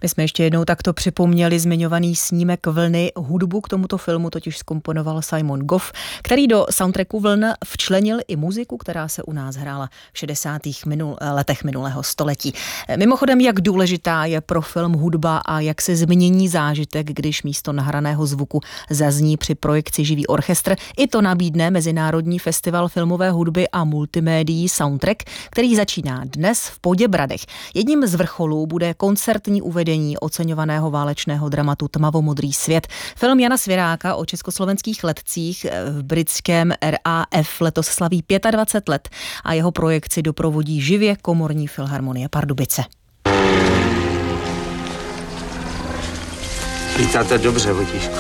My jsme ještě jednou takto připomněli zmiňovaný snímek Vlny. Hudbu k tomuto filmu totiž zkomponoval Simon Goff, který do soundtracku Vln včlenil i muziku, která se u nás hrála v 60. letech minulého století. Mimochodem, jak důležitá je pro film hudba a jak se změní zážitek, když místo nahraného zvuku zazní při projekci živý orchestr. I to nabídne Mezinárodní festival filmové hudby a multimédií Soundtrack, který začíná dnes v Poděbradech. Jedním z vrcholů bude koncertní uvedení oceňovaného válečného dramatu Tmavomodrý svět. Film Jana Svěráka o československých letcích v britském RAF letos slaví 25 let a jeho projekci doprovodí živě Komorní filharmonie Pardubice. Lítáte dobře, Votíšku.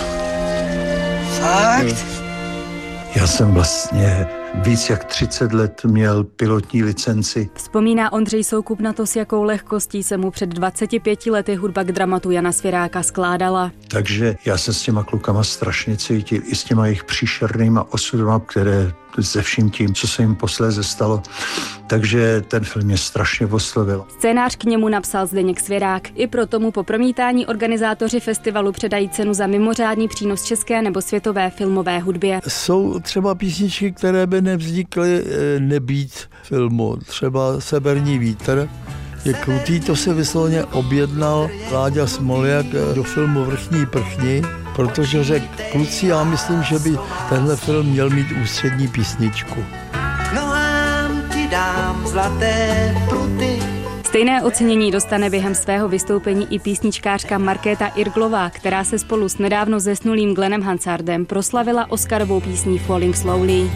Fakt? Já jsem vlastně víc jak 30 let měl pilotní licenci. Vzpomíná Ondřej Soukup na to, s jakou lehkostí se mu před 25 lety hudba k dramatu Jana Svěráka skládala. Takže já se s těma klukama strašně cítil, i s těma jejich příšernýma osudama, které se vším tím, co se jim posléze stalo. Takže ten film mě strašně oslovil. Scénář k němu napsal Zdeněk Svěrák. I proto mu po promítání organizátoři festivalu předají cenu za mimořádný přínos české nebo světové filmové hudbě. Jsou třeba písničky, které by nevznikly nebýt filmu. Třeba Severní vítr je krutý, to se vysloveně objednal Láďa Smoljak do filmu Vrchní prchni, protože řekl, kluci, já myslím, že by tenhle film měl mít ústřední písničku. Nohám ti dám zlaté pruty. Stejné ocenění dostane během svého vystoupení i písničkářka Markéta Irglová, která se spolu s nedávno zesnulým Glennem Hansardem proslavila Oscarovou písní Falling Slowly.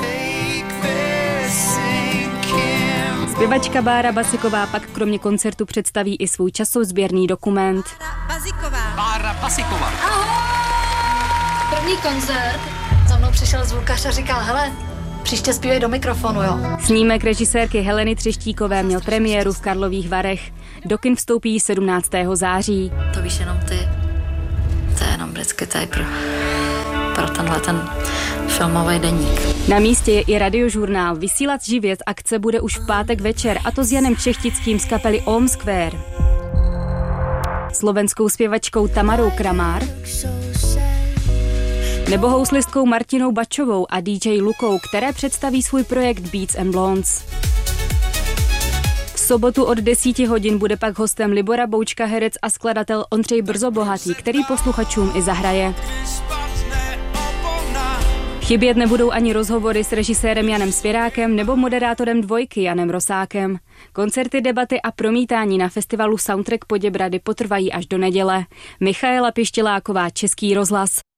Zpěvačka Bára Basiková pak kromě koncertu představí i svůj časozběrný dokument. Bára Basiková. Ahoj! První koncert. Za mnou přišel zvukař a říkal, hele, příště zpívej do mikrofonu, jo. Snímek režisérky Heleny Třeštíkové měl premiéru v Karlových Varech. Do kin vstoupí 17. září. To víš jenom ty. To je jenom vždycky tady pro tenhle ten filmový deník. Na místě je i radiožurnál. Vysílat živě z akce bude už v pátek večer, a to s Janem Šechtickým z kapely Ohm Square, slovenskou zpěvačkou Tamarou Kramár nebo houslistkou Martinou Bačovou a DJ Lukou, které představí svůj projekt Beats and Blondes. V sobotu od 10 hodin bude pak hostem Libora Boučka herec a skladatel Ondřej Brzobohatý, který posluchačům i zahraje. Chybět nebudou ani rozhovory s režisérem Janem Svěrákem nebo moderátorem Dvojky Janem Rosákem. Koncerty, debaty a promítání na festivalu Soundtrack Poděbrady potrvají až do neděle. Michaela Pištěláková, Český rozhlas.